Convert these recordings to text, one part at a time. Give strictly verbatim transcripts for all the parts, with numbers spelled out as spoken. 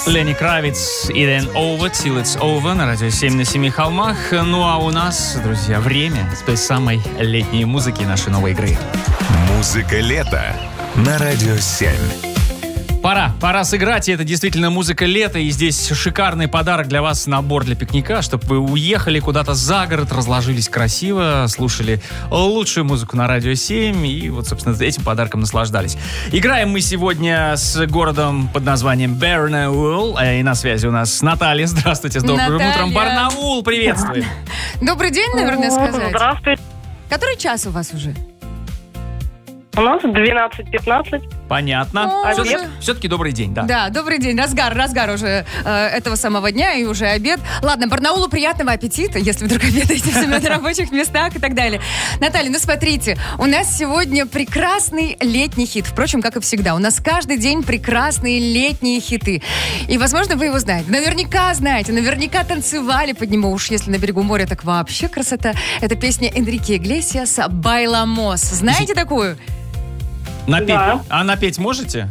Ленни Кравиц, It Ain't Over Till It's Over на радио семь на семи холмах. Ну а у нас, друзья, время той самой летней музыки нашей новой игры. Музыка лета на радио семь. Пора, пора сыграть, и это действительно музыка лета, и здесь шикарный подарок для вас, набор для пикника, чтобы вы уехали куда-то за город, разложились красиво, слушали лучшую музыку на радио семь, и вот, собственно, этим подарком наслаждались. Играем мы сегодня с городом под названием Барнаул, и на связи у нас Наталья. Здравствуйте, с добрым Наталья. утром. Барнаул, приветствуем. Добрый день, наверное, сказать. Здравствуйте. Который час у вас уже? У нас двенадцать пятнадцать. Понятно. О, Все- уже. Все-таки добрый день, да. Да, добрый день. Разгар, разгар уже э, этого самого дня и уже обед. Ладно, Барнаулу приятного аппетита, если вдруг обедаете все на рабочих местах и так далее. Наталья, ну смотрите, у нас сегодня прекрасный летний хит. Впрочем, как и всегда, у нас каждый день прекрасные летние хиты. И, возможно, вы его знаете. Наверняка знаете, наверняка танцевали под него. Уж если на берегу моря, так вообще красота. Это песня Энрике Иглесиаса «Байламос». Знаете такую? Напеть. Да. А напеть можете?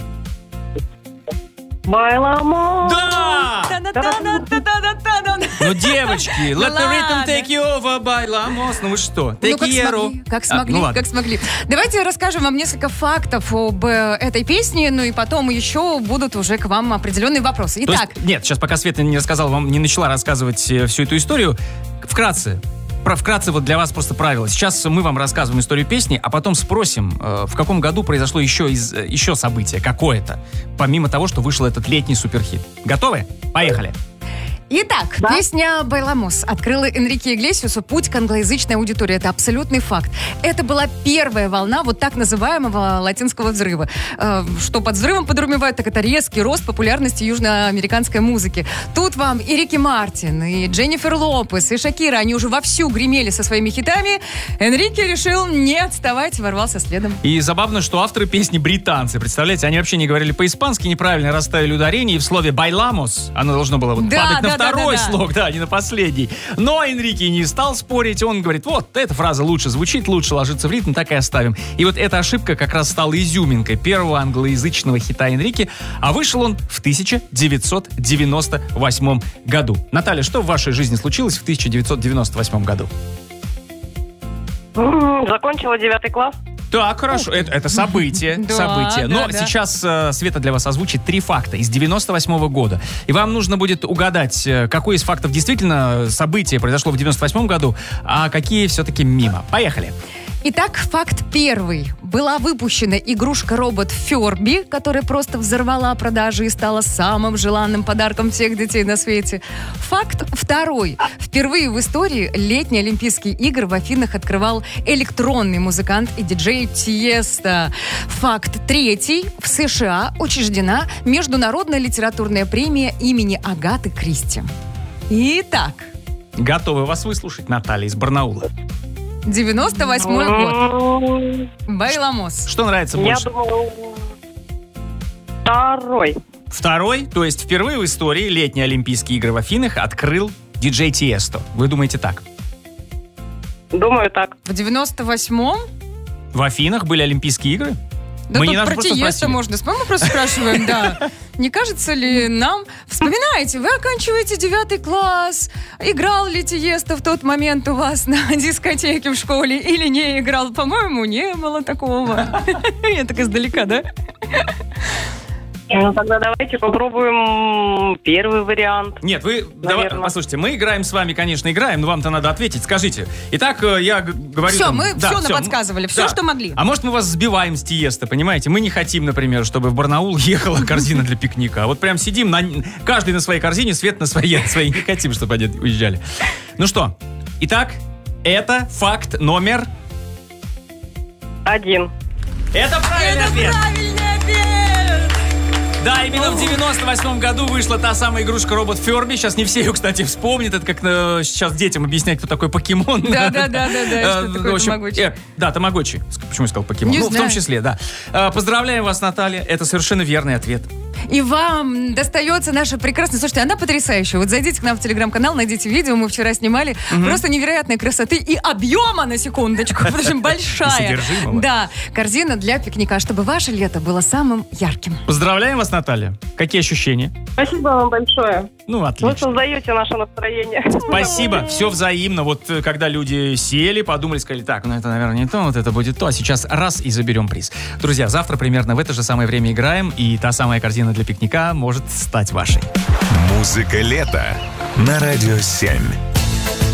Байламо. Да! Та-да-та-да-та-да-та-да. Ну, девочки, let the rhythm ладно. take you over, байлamos. Ну вы что? Take Ну, как you. смогли, как А, смогли, ну ладно. как смогли. Давайте расскажем вам несколько фактов об э, этой песне, ну и потом еще будут уже к вам определенные вопросы. То есть- Итак, нет, сейчас пока Света не рассказала вам, не начала рассказывать э, всю эту историю, вкратце. Про, вкратце вот для вас просто правило. Сейчас мы вам рассказываем историю песни, а потом спросим, э, в каком году произошло еще, из, э, еще событие какое-то, помимо того, что вышел этот летний суперхит. Готовы? Поехали. Итак, Да. песня «Байламос» открыла Энрике Иглесиасу путь к англоязычной аудитории. Это абсолютный факт. Это была первая волна вот так называемого латинского взрыва. Э, что под взрывом подразумевают, так это резкий рост популярности южноамериканской музыки. Тут вам и Рики Мартин, и Дженнифер Лопес, и Шакира. Они уже вовсю гремели со своими хитами. Энрике решил не отставать и ворвался следом. И забавно, что авторы песни британцы. Представляете, они вообще не говорили по-испански, неправильно расставили ударение, и в слове «байламос» оно должно было вот Да, падать на да, да, второй да, да. слог, да, а не на последний. Но Энрике не стал спорить, он говорит, вот, эта фраза лучше звучит, лучше ложится в ритм, так и оставим. И вот эта ошибка как раз стала изюминкой первого англоязычного хита Энрике, а вышел он в тысяча девятьсот девяносто восьмом году. Наталья, что в вашей жизни случилось в тысяча девятьсот девяносто восьмом году? М, Закончила девятый класс. Так, хорошо, это, это событие, Да, событие. Но да, да. сейчас э, Света для вас озвучит три факта из девяносто восьмого года. И вам нужно будет угадать, э, какой из фактов действительно событие произошло в девяносто восьмом году, а какие все-таки мимо. Поехали. Итак, факт первый. Была выпущена игрушка-робот Фёрби, которая просто взорвала продажи и стала самым желанным подарком всех детей на свете. Факт второй. Впервые в истории летние Олимпийские игры в Афинах открывал электронный музыкант и диджей Тиеста. Факт третий. В США учреждена Международная литературная премия имени Агаты Кристи. Итак, Готовы вас выслушать, Наталья из Барнаула. девяносто восьмой год. М, Байламос. Что нравится Я больше? думаю, второй. Второй, то есть впервые в истории летние Олимпийские игры в Афинах открыл диджей Тиесто. Вы думаете так? Думаю, так. В девяносто восьмом? В Афинах были Олимпийские игры? Да Мы не тут нас про просто Тиеста спросили. можно. Мы просто спрашиваем, да. Не кажется ли нам... Вспоминаете, вы оканчиваете девятый класс. Играл ли Тиеста в тот момент у вас на дискотеке в школе или не играл? По-моему, не было такого. Я так издалека, да? Ну, тогда давайте попробуем первый вариант. Нет, вы, давай, Наверно. послушайте, мы играем с вами, конечно, играем, но вам-то надо ответить. Скажите. Итак, э, я г- говорю... Все, там- мы да, все всё, наподсказывали, все, да. что могли. А может, мы вас сбиваем с Тиеста, понимаете? Мы не хотим, например, чтобы в Барнаул ехала корзина для пикника. А вот прям сидим, на, каждый на своей корзине, Свет на своей, на своей. Не хотим, чтобы они уезжали. Ну что, итак, это факт номер... Один. Это правильный Это ответ. правильный ответ! Да, именно в девяносто восьмом году вышла та самая игрушка-робот Фёрби. Сейчас не все ее, кстати, вспомнят. Это как э, сейчас детям объяснять, кто такой покемон. Да-да-да-да-да, Э, что такое в общем, тамагочи. э, Да, тамагочи. Ск- Почему я сказал покемон? Не Ну, в знаю. том числе, да. Э, Поздравляем вас, Наталья. Это совершенно верный ответ. И вам достается наша прекрасная... Слушайте, она потрясающая. Вот зайдите к нам в телеграм-канал, найдите видео, мы вчера снимали. Просто невероятной красоты и объема, на секундочку, потому что большая. И содержимого. Да, корзина для пикника, чтобы ваше лето было самым ярким. Поздравляем вас, Наталья. Какие ощущения? Спасибо вам большое. Ну, Вы отлично. создаете наше настроение. Спасибо, все взаимно. Вот э, когда люди сели, подумали, сказали, так, ну это, наверное, не то, вот это будет то, а сейчас раз и заберем приз. Друзья, завтра примерно в это же самое время играем, и та самая корзина для пикника может стать вашей. Музыка лета на Радио семь.